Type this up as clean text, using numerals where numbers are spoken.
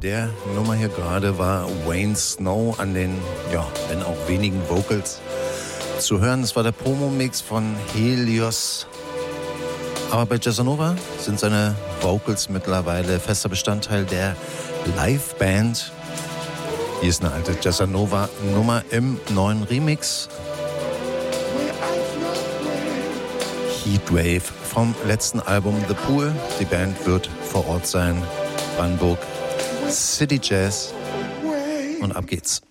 der Nummer hier gerade war Wayne Snow an den, wenn auch wenigen Vocals zu hören. Das war der Promo-Mix von Helios. Aber bei Jazzanova sind seine Vocals mittlerweile fester Bestandteil der Liveband. Hier ist eine alte Jazzanova-Nummer im neuen Remix. Heatwave vom letzten Album The Pool. Die Band wird vor Ort sein. Brandenburg City Jazz. Und ab geht's.